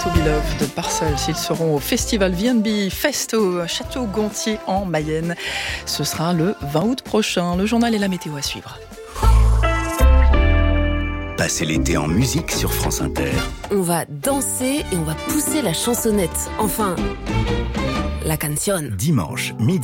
To Be Loved de Parcels. Ils seront au festival V&B Fest au Château Gontier en Mayenne. Ce sera le 20 août prochain. Le journal et la météo à suivre. Passez l'été en musique sur France Inter. On va danser et on va pousser la chansonnette. Enfin, la canción. Dimanche, midi.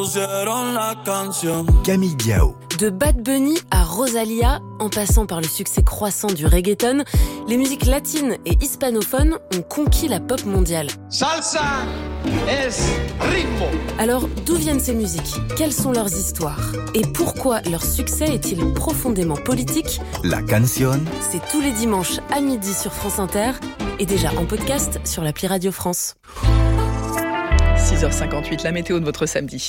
Camille Diao. De Bad Bunny à Rosalia, en passant par le succès croissant du reggaeton, les musiques latines et hispanophones ont conquis la pop mondiale. Salsa es ritmo. Alors, d'où viennent ces musiques ? Quelles sont leurs histoires ? Et pourquoi leur succès est-il profondément politique ? La canción. C'est tous les dimanches à midi sur France Inter et déjà en podcast sur l'appli Radio France. 6h58, la météo de votre samedi.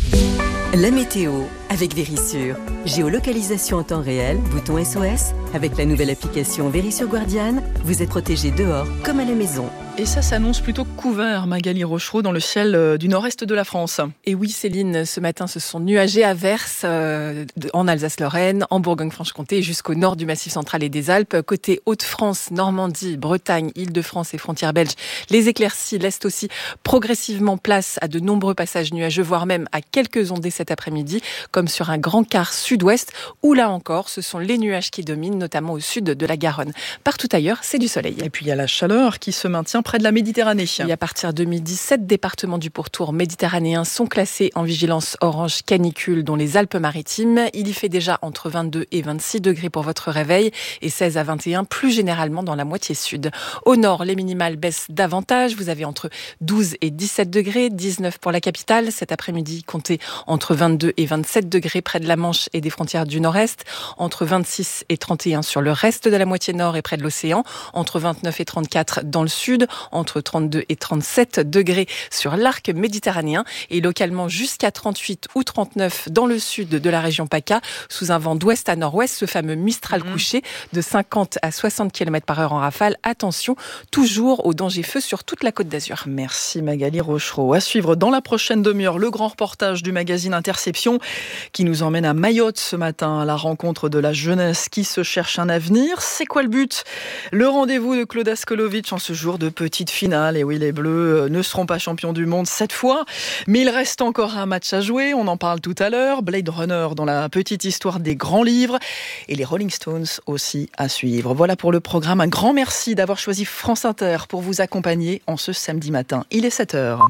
La météo avec Vérissure. Géolocalisation en temps réel, bouton SOS. Avec la nouvelle application Vérissure Guardian, vous êtes protégé dehors comme à la maison. Et ça s'annonce plutôt couvert, Magali Rochereau, dans le ciel du nord-est de la France. Et oui, Céline, ce matin, ce sont nuageux averses en Alsace-Lorraine, en Bourgogne-Franche-Comté, jusqu'au nord du Massif central et des Alpes. Côté Hauts-de-France, Normandie, Bretagne, Île-de-France et frontières belges, les éclaircies laissent aussi progressivement place à de nombreux passages nuageux, voire même à quelques ondées cet après-midi, comme sur un grand quart sud-ouest, où là encore, ce sont les nuages qui dominent, notamment au sud de la Garonne. Partout ailleurs, c'est du soleil. Et puis il y a la chaleur qui se maintient près de la Méditerranée. Et à partir de midi, 7 départements du pourtour méditerranéen sont classés en vigilance orange canicule, dont les Alpes-Maritimes. Il y fait déjà entre 22 et 26 degrés pour votre réveil et 16 à 21 plus généralement dans la moitié sud. Au nord, les minimales baissent davantage. Vous avez entre 12 et 17 degrés, 19 pour la capitale. Cet après-midi, comptez entre 22 et 27 degrés près de la Manche et des frontières du nord-est, entre 26 et 31 sur le reste de la moitié nord et près de l'océan, entre 29 et 34 dans le sud, entre 32 et 37 degrés sur l'arc méditerranéen et localement jusqu'à 38 ou 39 dans le sud de la région PACA, sous un vent d'ouest à nord-ouest, ce fameux Mistral couché de 50 à 60 km/h en rafale. Attention, toujours au danger feu sur toute la Côte d'Azur. Merci Magali Rochereau. À suivre dans la prochaine demi-heure, le grand reportage du magazine Interception qui nous emmène à Mayotte ce matin, à la rencontre de la jeunesse qui se cherche un avenir. C'est quoi le but ? Le rendez-vous de Claude Askolovitch en ce jour de petite finale. Et oui, les Bleus ne seront pas champions du monde cette fois, mais il reste encore un match à jouer. On en parle tout à l'heure. Blade Runner dans la petite histoire des grands livres et les Rolling Stones aussi à suivre. Voilà pour le programme. Un grand merci d'avoir choisi France Inter pour vous accompagner en ce samedi matin. Il est 7h.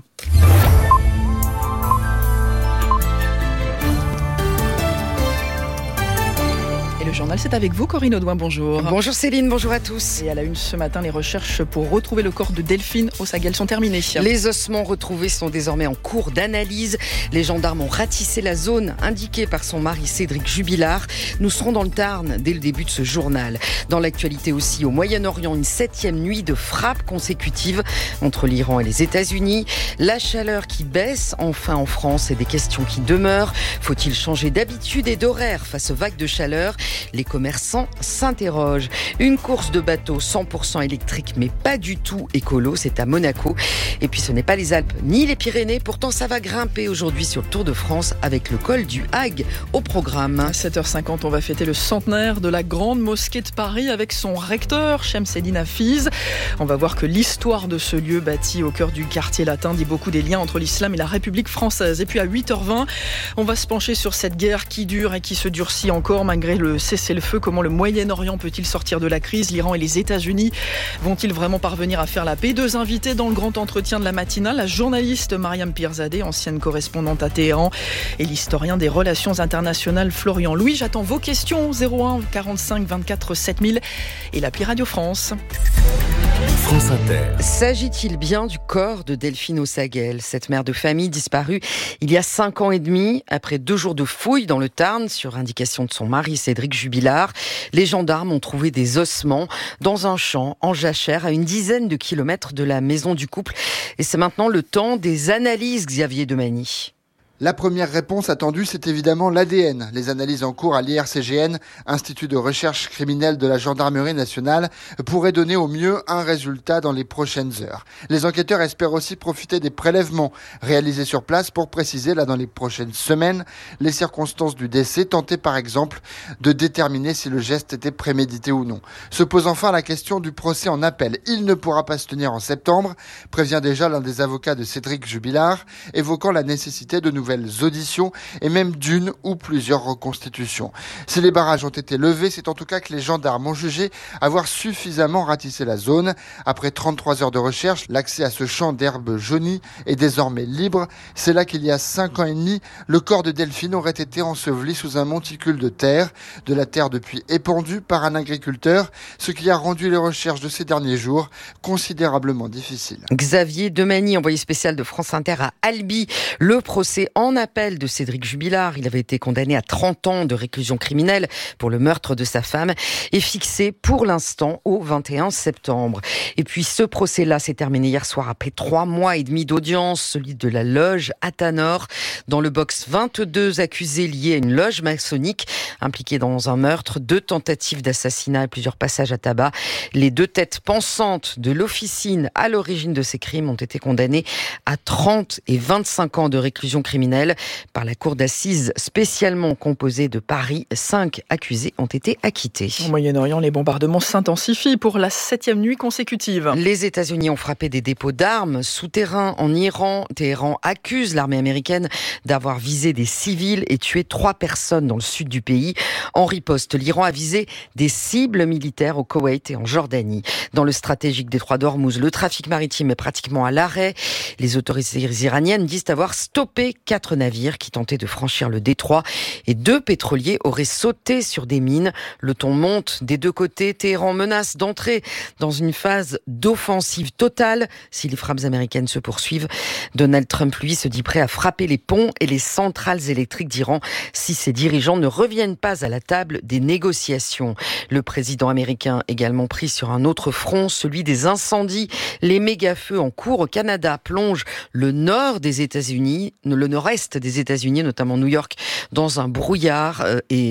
Le journal, c'est avec vous, Corinne Audouin, bonjour. Bonjour Céline, bonjour à tous. Et à la une ce matin, les recherches pour retrouver le corps de Delphine Ossaguel sont terminées. Les ossements retrouvés sont désormais en cours d'analyse. Les gendarmes ont ratissé la zone indiquée par son mari Cédric Jubilard. Nous serons dans le Tarn dès le début de ce journal. Dans l'actualité aussi, au Moyen-Orient, une 7e nuit de frappes consécutives entre l'Iran et les États-Unis. La chaleur qui baisse enfin en France et des questions qui demeurent. Faut-il changer d'habitude et d'horaire face aux vagues de chaleur ? Les commerçants s'interrogent. Une course de bateau 100% électrique, mais pas du tout écolo, c'est à Monaco. Et puis ce n'est pas les Alpes ni les Pyrénées, pourtant ça va grimper aujourd'hui sur le Tour de France avec le col du Hague au programme. À 7h50, on va fêter le centenaire de la Grande Mosquée de Paris avec son recteur, Chemseddine Hafiz. On va voir que l'histoire de ce lieu bâti au cœur du quartier latin dit beaucoup des liens entre l'islam et la République française. Et puis à 8h20, on va se pencher sur cette guerre qui dure et qui se durcit encore malgré le cessez-le-feu. Comment le Moyen-Orient peut-il sortir de la crise ? L'Iran et les États-Unis vont-ils vraiment parvenir à faire la paix ? Deux invités dans le grand entretien de la matinale, la journaliste Mariam Pirzadeh, ancienne correspondante à Téhéran, et l'historien des relations internationales Florian Louis. J'attends vos questions, 01 45 24 7000 et l'appli Radio France. France Inter. S'agit-il bien du corps de Delphine Ossaguel, cette mère de famille disparue il y a 5 ans et demi, après 2 jours de fouilles dans le Tarn, sur indication de son mari Cédric Jubilard? Les gendarmes ont trouvé des ossements dans un champ en jachère à une dizaine de kilomètres de la maison du couple. Et c'est maintenant le temps des analyses, Xavier Demagny. La première réponse attendue, c'est évidemment l'ADN. Les analyses en cours à l'IRCGN, Institut de recherche criminelle de la Gendarmerie nationale, pourraient donner au mieux un résultat dans les prochaines heures. Les enquêteurs espèrent aussi profiter des prélèvements réalisés sur place pour préciser, dans les prochaines semaines, les circonstances du décès, tenter par exemple de déterminer si le geste était prémédité ou non. Se pose enfin la question du procès en appel. Il ne pourra pas se tenir en septembre, prévient déjà l'un des avocats de Cédric Jubilard, évoquant la nécessité de nouvelles auditions et même d'une ou plusieurs reconstitutions. Si les barrages ont été levés, c'est en tout cas que les gendarmes ont jugé avoir suffisamment ratissé la zone. Après 33 heures de recherche, l'accès à ce champ d'herbe jaunie est désormais libre. C'est là qu'il y a 5 ans et demi, le corps de Delphine aurait été enseveli sous un monticule de terre. De la terre depuis épandue par un agriculteur, ce qui a rendu les recherches de ces derniers jours considérablement difficiles. Xavier Demagny, envoyé spécial de France Inter à Albi. Le procès en appel de Cédric Jubilard, il avait été condamné à 30 ans de réclusion criminelle pour le meurtre de sa femme, est fixé pour l'instant au 21 septembre. Et puis ce procès-là s'est terminé hier soir après 3 mois et demi d'audience, celui de la loge Athanor. Dans le box, 22 accusés liés à une loge maçonnique impliquée dans un meurtre, 2 tentatives d'assassinat et plusieurs passages à tabac. Les 2 têtes pensantes de l'officine à l'origine de ces crimes ont été condamnées à 30 et 25 ans de réclusion criminelle par la cour d'assises spécialement composée de Paris. 5 accusés ont été acquittés. Au Moyen-Orient, les bombardements s'intensifient pour la 7e nuit consécutive. Les États-Unis ont frappé des dépôts d'armes souterrains en Iran. Téhéran accuse l'armée américaine d'avoir visé des civils et tué 3 personnes dans le sud du pays. En riposte, l'Iran a visé des cibles militaires au Koweït et en Jordanie. Dans le stratégique détroit d'Ormuz, le trafic maritime est pratiquement à l'arrêt. Les autorités iraniennes disent avoir stoppé 4 navires qui tentaient de franchir le détroit et 2 pétroliers auraient sauté sur des mines. Le ton monte des 2 côtés. Téhéran menace d'entrer dans une phase d'offensive totale si les frappes américaines se poursuivent. Donald Trump, lui, se dit prêt à frapper les ponts et les centrales électriques d'Iran si ses dirigeants ne reviennent pas à la table des négociations. Le président américain également pris sur un autre front, celui des incendies. Les méga-feux en cours au Canada plongent le nord des États-Unis, le nord-est des États-Unis, notamment New York, dans un brouillard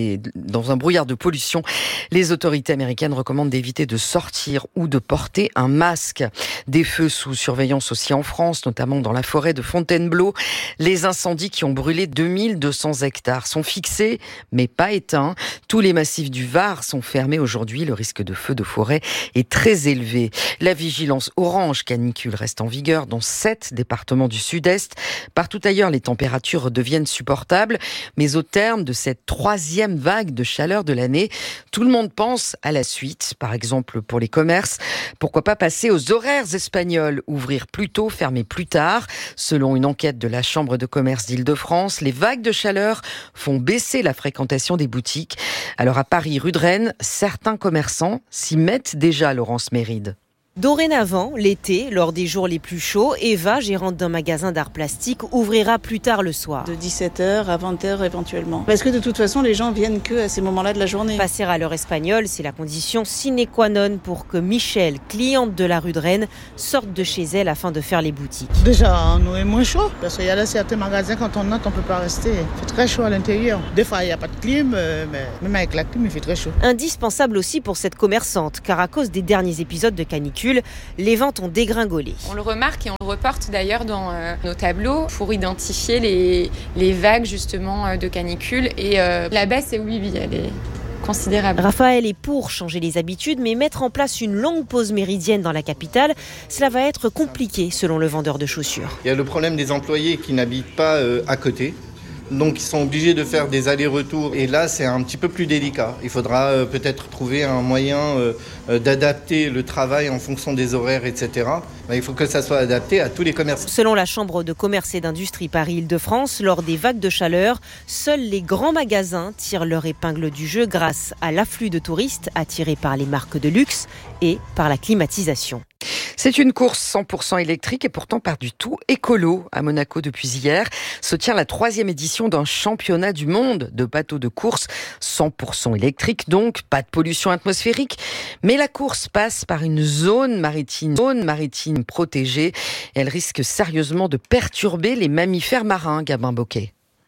de pollution. Les autorités américaines recommandent d'éviter de sortir ou de porter un masque. Des feux sous surveillance aussi en France, notamment dans la forêt de Fontainebleau. Les incendies qui ont brûlé 2200 hectares sont fixés, mais pas éteints. Tous les massifs du Var sont fermés aujourd'hui. Le risque de feu de forêt est très élevé. La vigilance orange canicule reste en vigueur dans 7 départements du sud-est. Partout ailleurs, les températures deviennent supportables. Mais au terme de cette 3e vague de chaleur de l'année, tout le monde pense à la suite. Par exemple, pour les commerces, pourquoi pas passer aux horaires espagnols, ouvrir plus tôt, fermer plus tard. Selon une enquête de la Chambre de commerce d'Île-de-France, les vagues de chaleur font baisser la fréquentation des boutiques. Alors à Paris, rue de Rennes, certains commerçants s'y mettent déjà, Laurence Méride. Dorénavant, l'été, lors des jours les plus chauds, Eva, gérante d'un magasin d'art plastique, ouvrira plus tard le soir. De 17h à 20h éventuellement. Parce que de toute façon, les gens viennent que à ces moments-là de la journée. Passer à l'heure espagnole, c'est la condition sine qua non pour que Michel, cliente de la rue de Rennes, sorte de chez elle afin de faire les boutiques. Déjà, nous est moins chaud. Parce qu'il y a certains magasins, quand on entre, on ne peut pas rester. Il fait très chaud à l'intérieur. Des fois, il n'y a pas de clim, mais même avec la clim, il fait très chaud. Indispensable aussi pour cette commerçante, car à cause des derniers épisodes de canicule, les ventes ont dégringolé. On le remarque et on le reporte d'ailleurs dans nos tableaux pour identifier les vagues justement de canicule. Et la baisse, oui, elle est considérable. Raphaël est pour changer les habitudes, mais mettre en place une longue pause méridienne dans la capitale, cela va être compliqué selon le vendeur de chaussures. Il y a le problème des employés qui n'habitent pas à côté. Donc ils sont obligés de faire des allers-retours et là c'est un petit peu plus délicat. Il faudra peut-être trouver un moyen d'adapter le travail en fonction des horaires, etc. Il faut que ça soit adapté à tous les commerces. Selon la Chambre de commerce et d'industrie Paris-Île-de-France, lors des vagues de chaleur, seuls les grands magasins tirent leur épingle du jeu grâce à l'afflux de touristes attirés par les marques de luxe et par la climatisation. C'est une course 100% électrique et pourtant pas du tout écolo. À Monaco, depuis hier, se tient la 3e édition d'un championnat du monde de bateaux de course 100% électrique, donc pas de pollution atmosphérique. Mais la course passe par une zone maritime protégée. Elle risque sérieusement de perturber les mammifères marins, Gabin Bocquet.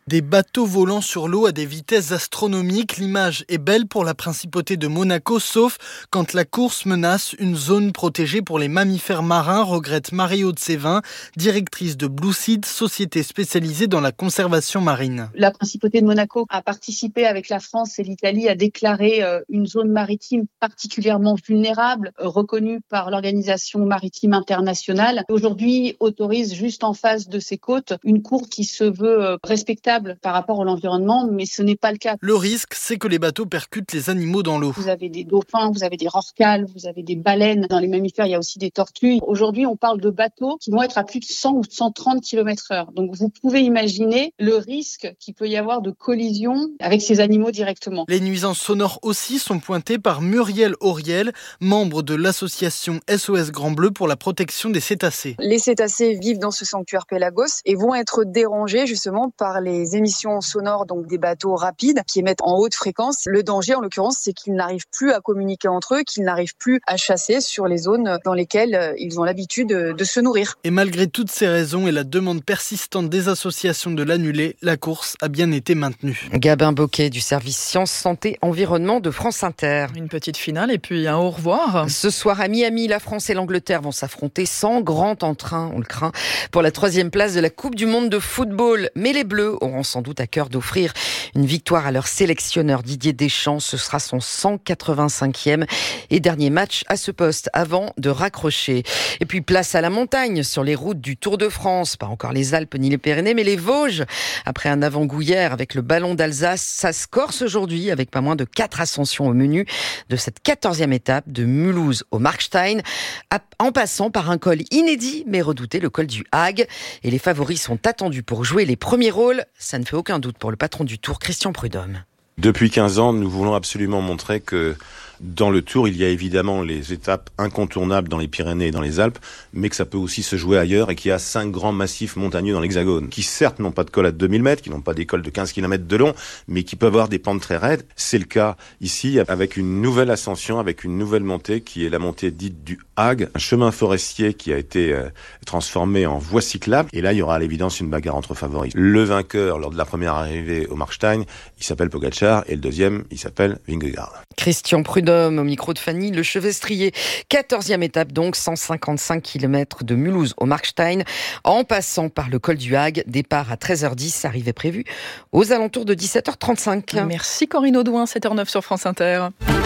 Des bateaux volant sur l'eau à des vitesses astronomiques, l'image est belle pour la principauté de Monaco, sauf quand la course menace une zone protégée pour les mammifères marins, regrette Marie-Aude Sévin, directrice de Blue Seed, société spécialisée dans la conservation marine. La principauté de Monaco a participé avec la France et l'Italie à déclarer une zone maritime particulièrement vulnérable, reconnue par l'Organisation maritime internationale. Aujourd'hui, autorise juste en face de ses côtes une cour qui se veut respectable par rapport à l'environnement, mais ce n'est pas le cas. Le risque, c'est que les bateaux percutent les animaux dans l'eau. Vous avez des dauphins, vous avez des rorquals, vous avez des baleines. Dans les mammifères, il y a aussi des tortues. Aujourd'hui, on parle de bateaux qui vont être à plus de 100 ou 130 km/h. Donc, vous pouvez imaginer le risque qu'il peut y avoir de collision avec ces animaux directement. Les nuisances sonores aussi sont pointées par Muriel Auriel, membre de l'association SOS Grand Bleu pour la protection des cétacés. Les cétacés vivent dans ce sanctuaire Pélagos et vont être dérangés justement par les émissions sonores, donc des bateaux rapides qui émettent en haute fréquence. Le danger, en l'occurrence, c'est qu'ils n'arrivent plus à communiquer entre eux, qu'ils n'arrivent plus à chasser sur les zones dans lesquelles ils ont l'habitude de se nourrir. Et malgré toutes ces raisons et la demande persistante des associations de l'annuler, la course a bien été maintenue. Gabin Bocquet du service Sciences, Santé, Environnement de France Inter. Une petite finale et puis un au revoir. Ce soir à Miami, la France et l'Angleterre vont s'affronter sans grand entrain, on le craint, pour la 3e place de la Coupe du Monde de football. Mais les Bleus auront sans doute à cœur d'offrir une victoire à leur sélectionneur Didier Deschamps. Ce sera son 185e et dernier match à ce poste avant de raccrocher. Et puis place à la montagne sur les routes du Tour de France. Pas encore les Alpes ni les Pyrénées, mais les Vosges. Après un avant-goût hier avec le ballon d'Alsace, ça se corse aujourd'hui avec pas moins de 4 ascensions au menu de cette 14e étape de Mulhouse au Markstein, en passant par un col inédit mais redouté, le col du Hague. Et les favoris sont attendus pour jouer les premiers rôles. Ça ne fait aucun doute pour le patron du Tour, Christian Prudhomme. Depuis 15 ans, nous voulons absolument montrer que dans le Tour, il y a évidemment les étapes incontournables dans les Pyrénées et dans les Alpes, mais que ça peut aussi se jouer ailleurs et qu'il y a 5 grands massifs montagneux dans l'Hexagone, qui certes n'ont pas de col à 2000 mètres, qui n'ont pas des cols de 15 km de long, mais qui peuvent avoir des pentes très raides. C'est le cas ici, avec une nouvelle ascension, avec une nouvelle montée, qui est la montée dite du Hague, un chemin forestier qui a été transformé en voie cyclable. Et là, il y aura à l'évidence une bagarre entre favoris. Le vainqueur, lors de la première arrivée au Markstein, il s'appelle Pogačar, et le deuxième, il s'appelle Vingegaard. Christian Prudhomme au micro de Fanny Le Chevestrier. 14e étape donc, 155 km de Mulhouse au Markstein, en passant par le col du Hague. Départ à 13h10, arrivée prévue aux alentours de 17h35. Merci Corinne Audouin, 7h09 sur France Inter.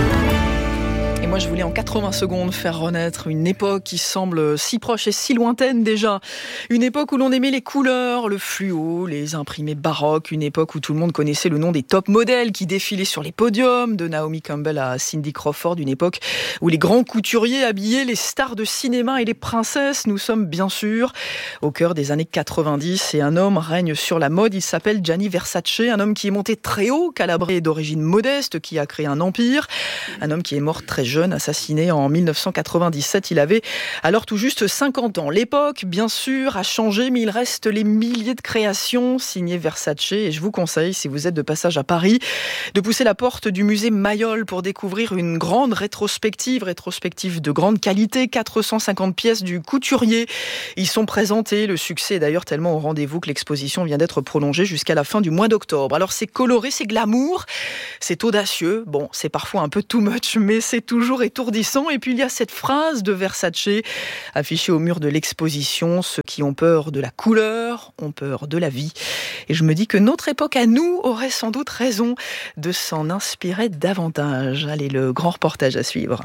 Et moi, je voulais en 80 secondes faire renaître une époque qui semble si proche et si lointaine déjà. Une époque où l'on aimait les couleurs, le fluo, les imprimés baroques. Une époque où tout le monde connaissait le nom des top modèles qui défilaient sur les podiums, de Naomi Campbell à Cindy Crawford. Une époque où les grands couturiers habillaient les stars de cinéma et les princesses. Nous sommes bien sûr au cœur des années 90 et un homme règne sur la mode. Il s'appelle Gianni Versace, un homme qui est monté très haut, calabré d'origine modeste, qui a créé un empire. Un homme qui est mort très jeune, assassiné en 1997. Il avait alors tout juste 50 ans. L'époque, bien sûr, a changé, mais il reste les milliers de créations signées Versace. Et je vous conseille, si vous êtes de passage à Paris, de pousser la porte du musée Mayol pour découvrir une grande rétrospective de grande qualité, 450 pièces du couturier. Ils sont présentés. Le succès est d'ailleurs tellement au rendez-vous que l'exposition vient d'être prolongée jusqu'à la fin du mois d'octobre. Alors c'est coloré, c'est glamour, c'est audacieux. Bon, c'est parfois un peu too much, mais c'est toujours étourdissant. Et puis il y a cette phrase de Versace affichée au mur de l'exposition: ceux qui ont peur de la couleur ont peur de la vie. Et je me dis que notre époque à nous aurait sans doute raison de s'en inspirer davantage. Allez, le grand reportage à suivre.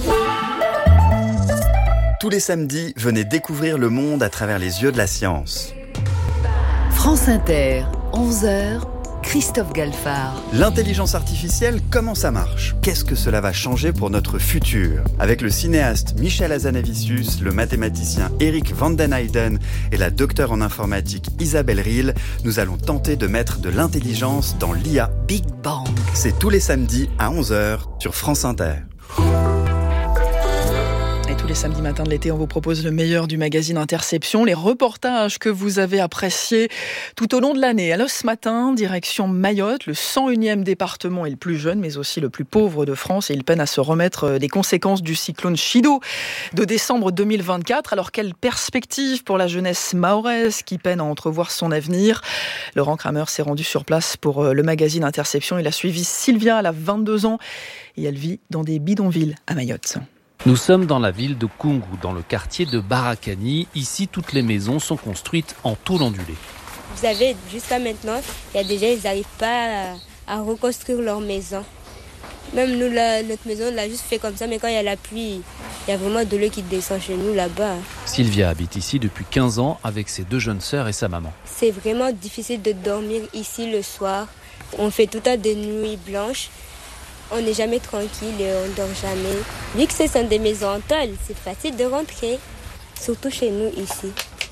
Tous les samedis, venez découvrir le monde à travers les yeux de la science. France Inter, 11h, Christophe Galfard. L'intelligence artificielle, comment ça marche ? Qu'est-ce que cela va changer pour notre futur ? Avec le cinéaste Michel Hazanavicius, le mathématicien Eric van den Heijden et la docteure en informatique Isabelle Riehl, nous allons tenter de mettre de l'intelligence dans l'IA. Big Bang. C'est tous les samedis à 11h sur France Inter. Tous les samedis matins de l'été, on vous propose le meilleur du magazine Interception, les reportages que vous avez appréciés tout au long de l'année. Alors ce matin, direction Mayotte, le 101e département est le plus jeune, mais aussi le plus pauvre de France, et il peine à se remettre des conséquences du cyclone Chido de décembre 2024. Alors quelle perspective pour la jeunesse mahoraise qui peine à entrevoir son avenir? Laurent Kramer s'est rendu sur place pour le magazine Interception. Il a suivi Sylvia, elle a 22 ans et elle vit dans des bidonvilles à Mayotte. Nous sommes dans la ville de Koungou, dans le quartier de Barakani. Ici, toutes les maisons sont construites en tôle ondulée. Vous savez, jusqu'à maintenant, il y a des gens, ils n'arrivent pas à reconstruire leur maison. Même nous, notre maison, on l'a juste fait comme ça, mais quand il y a la pluie, il y a vraiment de l'eau qui descend chez nous là-bas. Sylvia habite ici depuis 15 ans avec ses 2 jeunes sœurs et sa maman. C'est vraiment difficile de dormir ici le soir. On fait tout le temps des nuits blanches. On n'est jamais tranquille et on ne dort jamais. Vu que ce sont des maisons en tôle, c'est facile de rentrer, surtout chez nous ici.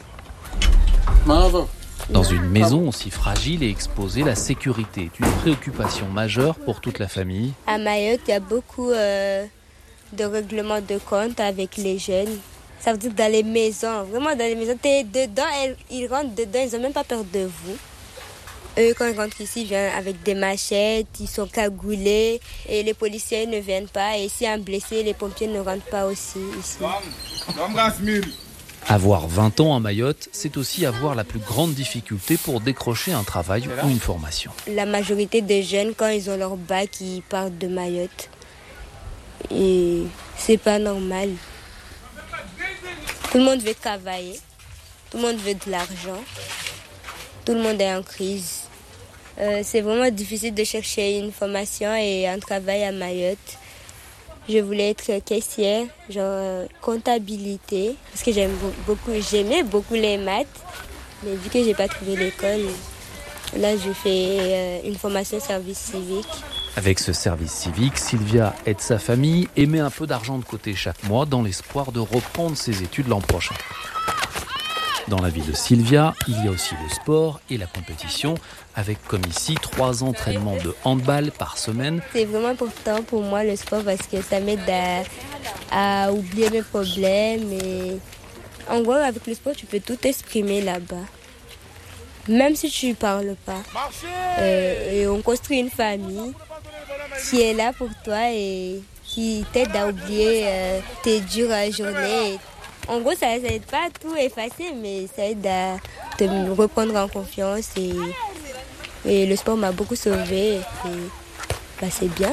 Dans une maison aussi fragile et exposée, la sécurité est une préoccupation majeure pour toute la famille. À Mayotte, il y a beaucoup de règlements de compte avec les jeunes. Ça veut dire que dans les maisons, vraiment dans les maisons, t'es dedans, ils rentrent dedans, ils n'ont même pas peur de vous. Eux, quand ils rentrent ici, ils viennent avec des machettes, ils sont cagoulés et les policiers ne viennent pas. Et s'il y a un blessé, les pompiers ne rentrent pas aussi ici. Avoir 20 ans à Mayotte, c'est aussi avoir la plus grande difficulté pour décrocher un travail ou une formation. La majorité des jeunes, quand ils ont leur bac, ils partent de Mayotte. Et c'est pas normal. Tout le monde veut travailler, tout le monde veut de l'argent, tout le monde est en crise. C'est vraiment difficile de chercher une formation et un travail à Mayotte. Je voulais être caissière, genre comptabilité, parce que j'aimais beaucoup les maths, mais vu que j'ai pas trouvé l'école, là je fais une formation service civique. Avec ce service civique, Sylvia aide sa famille et met un peu d'argent de côté chaque mois dans l'espoir de reprendre ses études l'an prochain. Dans la vie de Sylvia, il y a aussi le sport et la compétition, avec comme ici 3 entraînements de handball par semaine. C'est vraiment important pour moi le sport parce que ça m'aide à oublier mes problèmes. Et en gros, avec le sport, tu peux tout exprimer là-bas. Même si tu ne parles pas. Et on construit une famille qui est là pour toi et qui t'aide à oublier tes dures journées. En gros, ça n'aide pas à tout effacer, mais ça aide à te reprendre en confiance. Et le sport m'a beaucoup sauvée. C'est bien.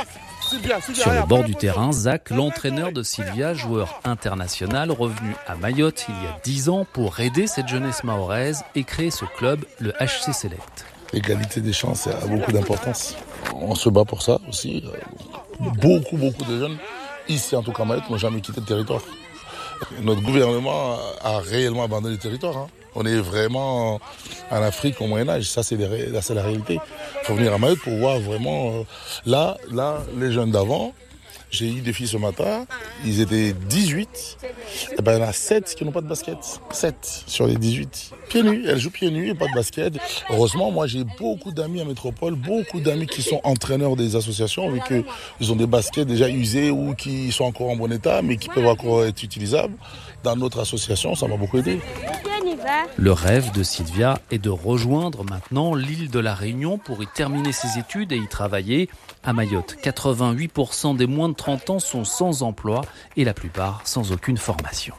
Sur le bord du terrain, Zach, l'entraîneur de Sylvia, joueur international, revenu à Mayotte il y a 10 ans pour aider cette jeunesse mahoraise et créer ce club, le HC Select. L'égalité des chances a beaucoup d'importance. On se bat pour ça aussi. Beaucoup de jeunes, ici en tout cas à Mayotte, n'ont jamais quitté le territoire. Notre gouvernement a réellement abandonné le territoire. On est vraiment en Afrique au Moyen-Âge. Ça, c'est la réalité. Il faut venir à Mayotte pour voir vraiment... Là, les jeunes d'avant, j'ai eu des filles ce matin, ils étaient 18. Et ben, il y en a 7 qui n'ont pas de basket. 7 sur les 18. Pieds nus, elles jouent pieds nus et pas de basket. Heureusement, moi, j'ai beaucoup d'amis en métropole, beaucoup d'amis qui sont entraîneurs des associations, vu qu'ils ont des baskets déjà usés ou qui sont encore en bon état, mais qui peuvent encore être utilisables. Dans notre association, ça m'a beaucoup aidé. Le rêve de Sylvia est de rejoindre maintenant l'île de la Réunion pour y terminer ses études et y travailler. À Mayotte, 88% des moins de 30 ans sont sans emploi et la plupart sans aucune formation.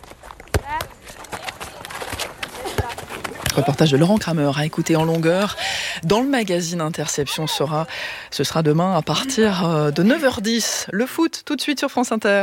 Reportage de Laurent Kramer à écouter en longueur dans le magazine Interception. Ce sera demain à partir de 9h10. Le foot tout de suite sur France Inter.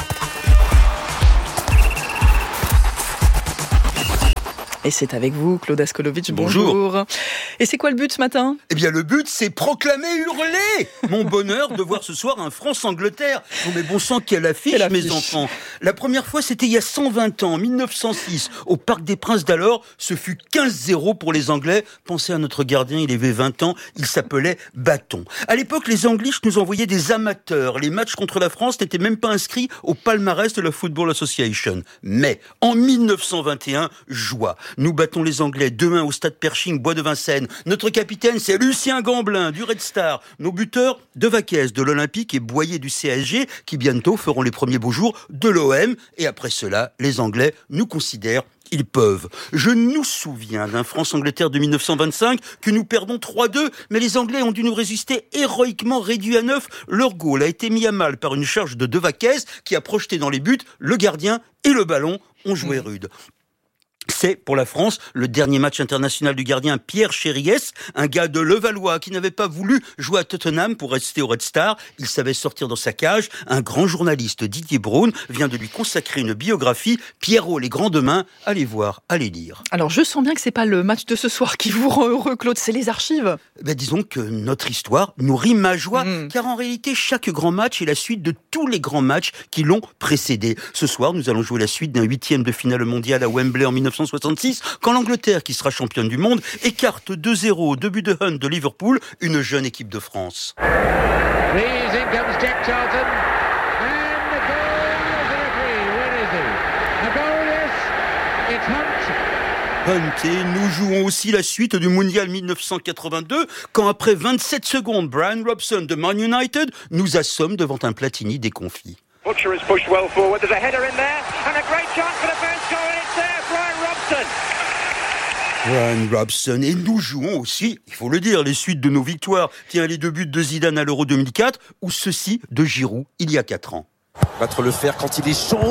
Et c'est avec vous, Claude Askolovitch, bonjour. Et c'est quoi le but ce matin ? Eh bien le but, c'est proclamer, hurler mon bonheur de voir ce soir un France-Angleterre. Oh mais bon sang, quelle affiche, mes enfants. La première fois, c'était il y a 120 ans, en 1906, au Parc des Princes d'alors. Ce fut 15-0 pour les Anglais. Pensez à notre gardien, il avait 20 ans, il s'appelait Bâton. À l'époque, les Anglish nous envoyaient des amateurs. Les matchs contre la France n'étaient même pas inscrits au palmarès de la Football Association. Mais, en 1921, joie. Nous battons les Anglais demain au stade Pershing, Bois de Vincennes. Notre capitaine, c'est Lucien Gamblin du Red Star. Nos buteurs, Devaquez de l'Olympique et Boyer du CSG, qui bientôt feront les premiers beaux jours de l'OM. Et après cela, les Anglais nous considèrent. Ils peuvent. Je nous souviens d'un France-Angleterre de 1925 que nous perdons 3-2, mais les Anglais ont dû nous résister héroïquement réduits à 9. Leur goal a été mis à mal par une charge de Devaquez qui a projeté dans les buts le gardien et le ballon ont joué rude. C'est, pour la France, le dernier match international du gardien Pierre Chériès, un gars de Levallois qui n'avait pas voulu jouer à Tottenham pour rester au Red Star. Il savait sortir dans sa cage. Un grand journaliste, Didier Braun, vient de lui consacrer une biographie. Pierrot, les grandes mains, allez voir, allez lire. Alors, je sens bien que c'est pas le match de ce soir qui vous rend heureux, Claude, c'est les archives. Disons que notre histoire nourrit ma joie, car en réalité, chaque grand match est la suite de tous les grands matchs qui l'ont précédé. Ce soir, nous allons jouer la suite d'un 8e de finale mondiale à Wembley en 1966, quand l'Angleterre, qui sera championne du monde, écarte 2-0 2 buts de Hunt de Liverpool, une jeune équipe de France. Hunt, et nous jouons aussi la suite du Mondial 1982, quand après 27 secondes, Brian Robson de Man United nous assomme devant un Platini déconfit. Butcher has pushed well forward. There's a header in there and a great chance for the first goal, and it's there, Brian Robson. Brian Robson, et nous jouons aussi, il faut le dire, les suites de nos victoires. Tiens, les 2 buts de Zidane à l'Euro 2004 ou ceux-ci de Giroud il y a 4 ans. Battre le fer quand il est chaud.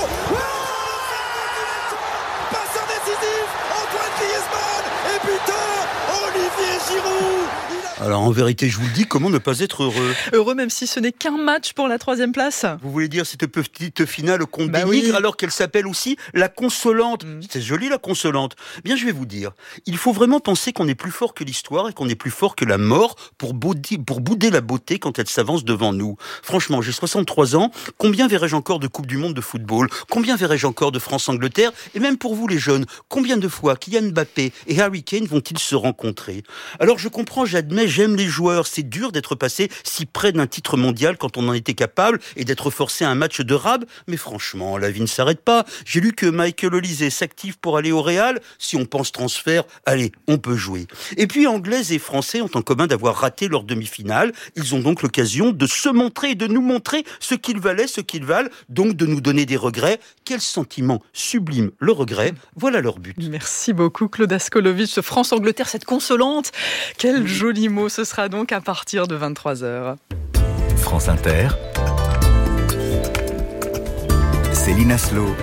Passeur décisif, Antoine Griezmann et buteur, Olivier Giroud. Alors en vérité, je vous le dis, comment ne pas être heureux ? Heureux même si ce n'est qu'un match pour la 3e place. Vous voulez dire cette petite finale au compte des nigres, alors qu'elle s'appelle aussi la consolante. C'est joli la consolante. Bien, je vais vous dire, il faut vraiment penser qu'on est plus fort que l'histoire et qu'on est plus fort que la mort pour bouder la beauté quand elle s'avance devant nous. Franchement, j'ai 63 ans, combien verrai-je encore de Coupe du Monde de football ? Combien verrai-je encore de France-Angleterre ? Et même pour vous les jeunes, combien de fois Kylian Mbappé et Harry Kane vont-ils se rencontrer ? Alors je comprends, j'admets, j'aime les joueurs. C'est dur d'être passé si près d'un titre mondial quand on en était capable et d'être forcé à un match de rab. Mais franchement, la vie ne s'arrête pas. J'ai lu que Michael Olise s'active pour aller au Real. Si on pense transfert, allez, on peut jouer. Et puis, Anglais et Français ont en commun d'avoir raté leur demi-finale. Ils ont donc l'occasion de se montrer et de nous montrer ce qu'ils valaient, ce qu'ils valent, donc de nous donner des regrets. Quel sentiment sublime le regret. Voilà leur but. Merci beaucoup, Claude Askolovitch. France-Angleterre, cette consolante. Quel joli mot. Ce sera donc à partir de 23h. France Inter, Céline Aslo,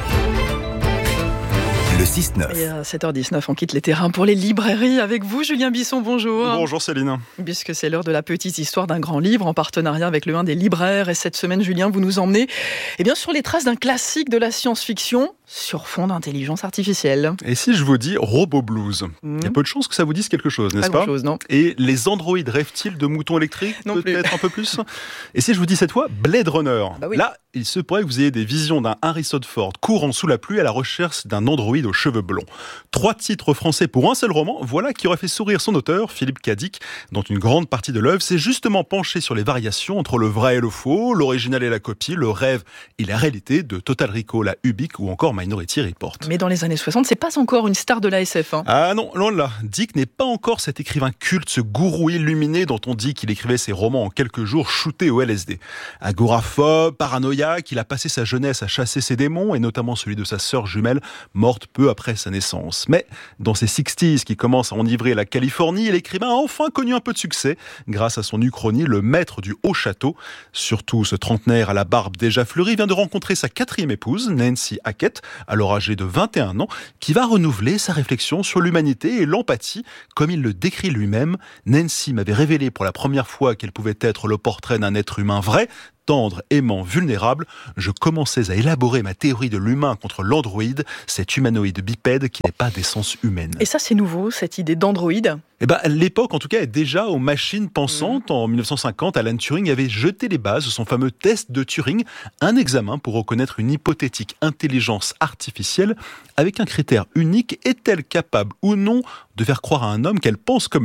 le 6-9. Et à 7h19, on quitte les terrains pour les librairies avec vous, Julien Bisson, bonjour. Bonjour Céline. Puisque c'est l'heure de la petite histoire d'un grand livre en partenariat avec le 1 des libraires. Et cette semaine, Julien, vous nous emmenez sur les traces d'un classique de la science-fiction sur fond d'intelligence artificielle. Et si je vous dis Robo Blues, il y a peu de chances que ça vous dise quelque chose, n'est-ce pas ? Grand-chose, non. Et les androïdes rêvent-ils de moutons électriques ? Non peut-être un peu plus. Et si je vous dis cette fois Blade Runner, là, il se pourrait que vous ayez des visions d'un Harrison Ford courant sous la pluie à la recherche d'un androïde aux cheveux blonds. 3 titres français pour un seul roman, voilà qui aurait fait sourire son auteur, Philippe Cadic, dont une grande partie de l'œuvre s'est justement penchée sur les variations entre le vrai et le faux, l'original et la copie, le rêve et la réalité de Total Recall à Ubik ou encore Minority Report. Mais dans les années 60, c'est pas encore une star de la SF. Ah non, loin de là. Dick n'est pas encore cet écrivain culte, ce gourou illuminé dont on dit qu'il écrivait ses romans en quelques jours shootés au LSD. Agoraphobe, paranoïaque, il a passé sa jeunesse à chasser ses démons, et notamment celui de sa sœur jumelle, morte peu après sa naissance. Mais dans ses 60s qui commencent à enivrer la Californie, l'écrivain a enfin connu un peu de succès grâce à son uchronie, Le Maître du Haut Château. Surtout, ce trentenaire à la barbe déjà fleurie vient de rencontrer sa 4e épouse, Nancy Hackett, alors âgée de 21 ans, qui va renouveler sa réflexion sur l'humanité et l'empathie, comme il le décrit lui-même. Nancy m'avait révélé pour la première fois qu'elle pouvait être le portrait d'un être humain vrai, tendre, aimant, vulnérable. Je commençais à élaborer ma théorie de l'humain contre l'androïde, cet humanoïde bipède qui n'est pas d'essence humaine. Et ça, c'est nouveau, cette idée d'androïde ? L'époque, en tout cas, est déjà aux machines pensantes. En 1950, Alan Turing avait jeté les bases de son fameux test de Turing, un examen pour reconnaître une hypothétique intelligence artificielle avec un critère unique, est-elle capable ou non de faire croire à un homme qu'elle pense comme lui ?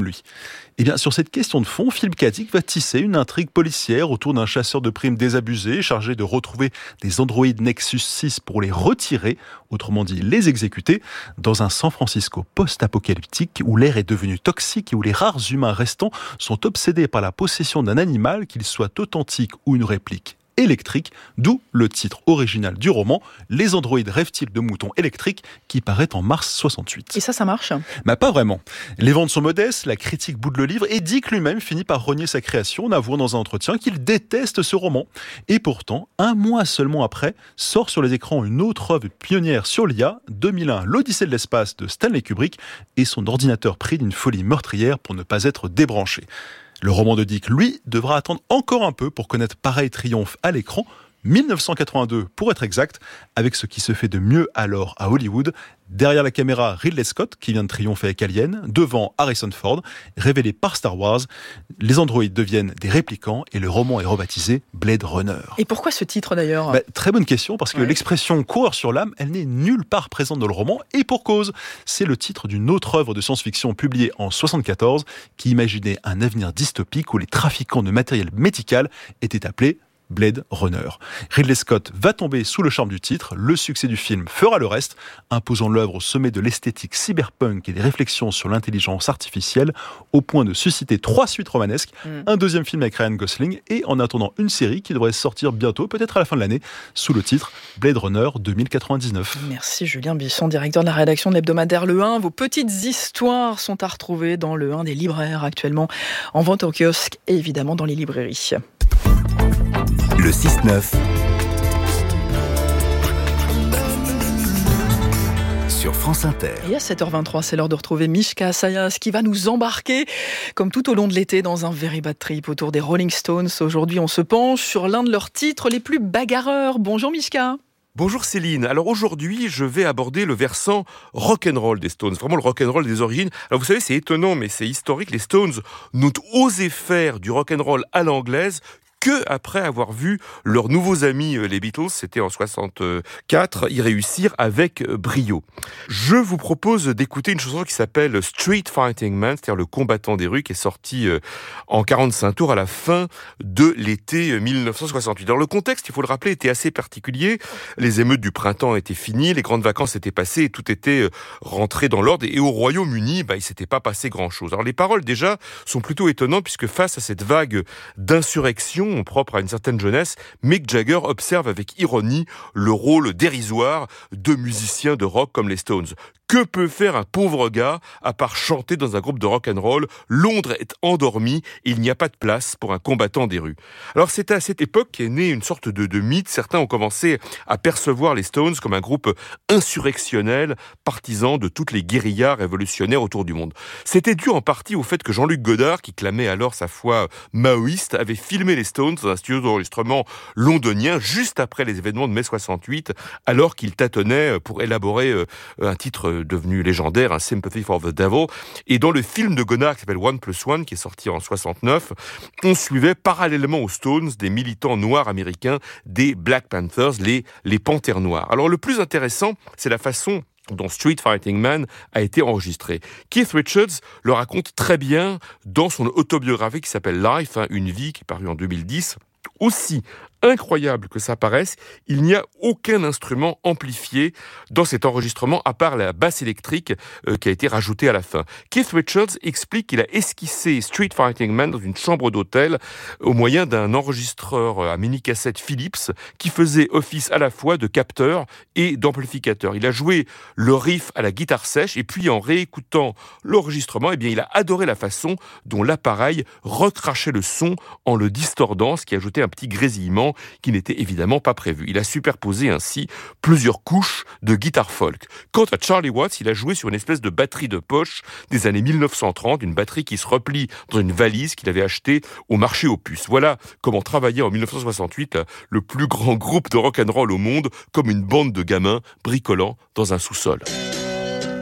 Eh bien, sur cette question de fond, Philippe Cadic va tisser une intrigue policière autour d'un chasseur de primes désabusé chargé de retrouver des androïdes Nexus 6 pour les retirer, autrement dit les exécuter, dans un San Francisco post-apocalyptique où l'air est devenu toxique et où les rares humains restants sont obsédés par la possession d'un animal, qu'il soit authentique ou une réplique électrique, d'où le titre original du roman, Les androïdes rêvent-ils de moutons électriques, qui paraît en mars 68. Et ça marche ? Pas vraiment. Les ventes sont modestes, la critique boude le livre et Dick lui-même finit par renier sa création en avouant dans un entretien qu'il déteste ce roman. Et pourtant, un mois seulement après, sort sur les écrans une autre œuvre pionnière sur l'IA, 2001, l'Odyssée de l'espace de Stanley Kubrick, et son ordinateur pris d'une folie meurtrière pour ne pas être débranché. Le roman de Dick, lui, devra attendre encore un peu pour connaître pareil triomphe à l'écran, 1982 pour être exact, avec ce qui se fait de mieux alors à Hollywood. Derrière la caméra, Ridley Scott, qui vient de triompher avec Alien, devant Harrison Ford, révélé par Star Wars. Les androïdes deviennent des réplicants et le roman est rebaptisé Blade Runner. Et pourquoi ce titre d'ailleurs ? Très bonne question, parce que l'expression coureur sur l'âme, elle n'est nulle part présente dans le roman, et pour cause. C'est le titre d'une autre œuvre de science-fiction publiée en 1974 qui imaginait un avenir dystopique où les trafiquants de matériel médical étaient appelés Blade Runner. Ridley Scott va tomber sous le charme du titre, le succès du film fera le reste, imposant l'œuvre au sommet de l'esthétique cyberpunk et des réflexions sur l'intelligence artificielle, au point de susciter 3 suites romanesques, un deuxième film avec Ryan Gosling et en attendant une série qui devrait sortir bientôt, peut-être à la fin de l'année, sous le titre Blade Runner 2099. Merci Julien Bisson, directeur de la rédaction de l'hebdomadaire Le 1. Vos petites histoires sont à retrouver dans Le 1 des libraires actuellement en vente au kiosque et évidemment dans les librairies. Le 6-9 sur France Inter. Et à 7h23, c'est l'heure de retrouver Mishka Asayas qui va nous embarquer, comme tout au long de l'été, dans un very bad trip autour des Rolling Stones. Aujourd'hui, on se penche sur l'un de leurs titres les plus bagarreurs. Bonjour Mishka. Bonjour Céline. Alors aujourd'hui, je vais aborder le versant rock'n'roll des Stones, vraiment le rock'n'roll des origines. Alors vous savez, c'est étonnant, mais c'est historique. Les Stones n'ont osé faire du rock'n'roll à l'anglaise que après avoir vu leurs nouveaux amis, les Beatles, c'était en 64, y réussir avec brio. Je vous propose d'écouter une chanson qui s'appelle Street Fighting Man, c'est-à-dire le combattant des rues, qui est sorti en 45 tours à la fin de l'été 1968. Alors le contexte, il faut le rappeler, était assez particulier. Les émeutes du printemps étaient finies, les grandes vacances étaient passées et tout était rentré dans l'ordre. Et au Royaume-Uni, il s'était pas passé grand-chose. Alors les paroles déjà sont plutôt étonnantes puisque face à cette vague d'insurrection propre à une certaine jeunesse, Mick Jagger observe avec ironie le rôle dérisoire de musiciens de rock comme les Stones. Que peut faire un pauvre gars à part chanter dans un groupe de rock'n'roll ? Londres est endormi et il n'y a pas de place pour un combattant des rues. Alors c'est à cette époque qu'est née une sorte de mythe. Certains ont commencé à percevoir les Stones comme un groupe insurrectionnel, partisan de toutes les guérillas révolutionnaires autour du monde. C'était dû en partie au fait que Jean-Luc Godard, qui clamait alors sa foi maoïste, avait filmé les Stones dans un studio d'enregistrement londonien juste après les événements de mai 68, alors qu'il tâtonnait pour élaborer un titre devenu légendaire, un Sympathy for the Devil. Et dans le film de Godard qui s'appelle 1+1, qui est sorti en 69, on suivait parallèlement aux Stones des militants noirs américains des Black Panthers, les Panthères Noires. Alors le plus intéressant, c'est la façon dont Street Fighting Man a été enregistré. Keith Richards le raconte très bien dans son autobiographie qui s'appelle Life, une vie, qui est parue en 2010. Aussi incroyable que ça paraisse, il n'y a aucun instrument amplifié dans cet enregistrement à part la basse électrique qui a été rajoutée à la fin. Keith Richards explique qu'il a esquissé Street Fighting Man dans une chambre d'hôtel au moyen d'un enregistreur à mini-cassette Philips qui faisait office à la fois de capteur et d'amplificateur. Il a joué le riff à la guitare sèche et puis en réécoutant l'enregistrement, il a adoré la façon dont l'appareil recrachait le son en le distordant, ce qui ajoutait un petit grésillement qui n'était évidemment pas prévu. Il a superposé ainsi plusieurs couches de guitare folk. Quant à Charlie Watts, il a joué sur une espèce de batterie de poche des années 1930, une batterie qui se replie dans une valise qu'il avait achetée au marché aux puces. Voilà comment travaillait en 1968 le plus grand groupe de rock'n'roll au monde, comme une bande de gamins bricolant dans un sous-sol.